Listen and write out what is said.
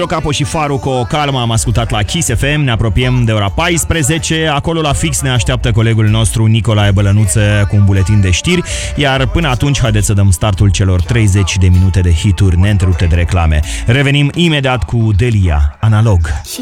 Sandro Capo și Faru cu Calma am ascultat la Kiss FM. Ne apropiem de ora 14. Acolo la fix ne așteaptă colegul nostru Nicolae Bălănuță cu un buletin de știri. Iar până atunci haideți să dăm startul celor 30 de minute de hituri neîntrerupte de reclame. Revenim imediat cu Delia, Analog.